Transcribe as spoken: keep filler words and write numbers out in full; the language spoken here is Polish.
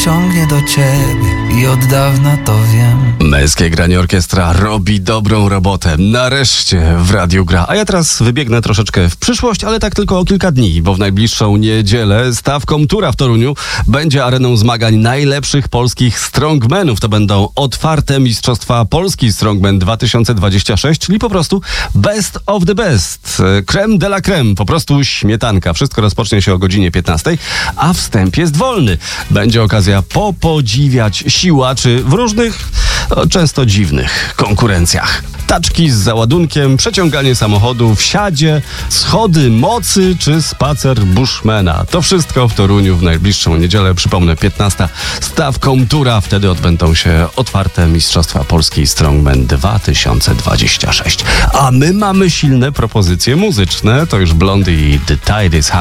ciągnie do ciebie i od dawna to wiem. Męskie Granie Orkiestra robi dobrą robotę. Nareszcie w radiu gra. A ja teraz wybiegnę troszeczkę w przyszłość, ale tak tylko o kilka dni, bo w najbliższą niedzielę Staw Komtura w Toruniu będzie areną zmagań najlepszych polskich strongmenów. To będą otwarte Mistrzostwa Polski Strongman dwa tysiące dwadzieścia sześć, czyli po prostu best of the best. Creme de la creme, po prostu śmietanka. Wszystko rozpocznie się o godzinie piętnastej, a wstęp jest wolny. Będzie okazja popodziwiać siłaczy w różnych, no, często dziwnych konkurencjach. Taczki z załadunkiem, przeciąganie samochodu w siadzie, schody mocy czy spacer bushmana. To wszystko w Toruniu w najbliższą niedzielę. Przypomnę, piętnasta Staw Komtura. Wtedy odbędą się otwarte Mistrzostwa Polski Strongman dwa tysiące dwadzieścia sześć. A my mamy silne propozycje muzyczne. To już Blondie i The Tide is High.